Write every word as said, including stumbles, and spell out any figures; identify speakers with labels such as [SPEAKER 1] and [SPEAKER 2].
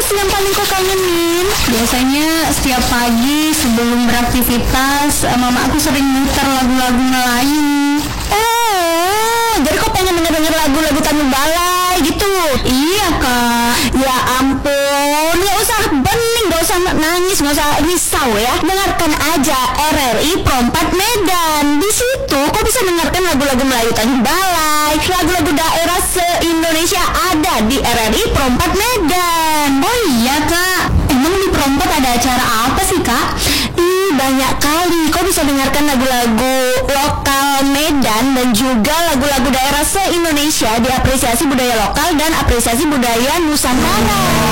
[SPEAKER 1] sih yang paling kau kangenin?
[SPEAKER 2] Biasanya setiap pagi sebelum beraktivitas, eh, mama aku sering muter lagu-lagu Melayu.
[SPEAKER 1] Oh, jadi kau pengen denger-denger lagu-lagu Tanjung Balai gitu?
[SPEAKER 2] Iya kak.
[SPEAKER 1] Ya ampun, gak usah bening, gak usah nangis, gak usah risau ya. Dengarkan aja R R I Pro empat Medan. Di situ kau bisa dengarkan lagu-lagu Melayu Tanjung Balai, lagu-lagu daerah se-Indonesia ada di R R I Pro empat Medan.
[SPEAKER 2] Oh iya kak. Emang di Pro empat ada acara apa sih kak?
[SPEAKER 1] Ih, banyak kali. Kau bisa dengarkan lagu-lagu lokal Medan dan juga lagu-lagu daerah se-Indonesia, diapresiasi budaya lokal dan apresiasi budaya Nusantara.